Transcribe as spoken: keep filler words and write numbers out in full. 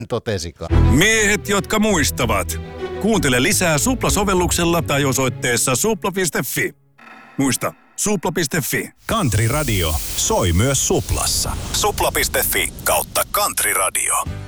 totesikaan. Miehet, jotka muistavat. Kuuntele lisää Supla-sovelluksella tai osoitteessa supla piste fi. Muista, supla piste fi. Country Radio soi myös Suplassa. supla piste fi kautta Country Radio.